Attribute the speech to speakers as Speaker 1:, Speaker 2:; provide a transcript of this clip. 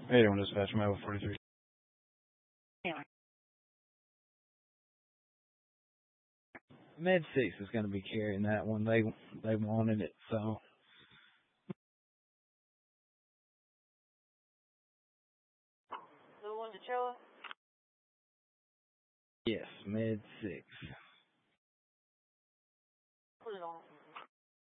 Speaker 1: Hey, don't dispatch my 43.
Speaker 2: Med 6 is going to be carrying that one. They wanted it, so.
Speaker 3: The one to show us?
Speaker 2: Yes, Med 6.